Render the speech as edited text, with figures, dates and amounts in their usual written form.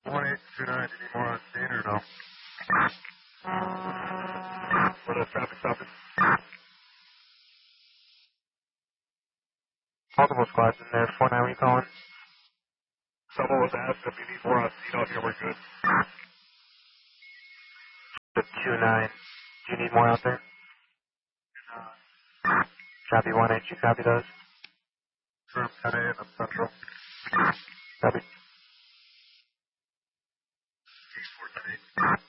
1829, you need more on scene or no? What is traffic stopping? Multiple squads in there. 49, what are you calling? Someone was asked if you need more on scene out here, we're good. The 29, do you need more out there? Copy 1H, you copy those? From 10 a.m. in Central. Copy. 410.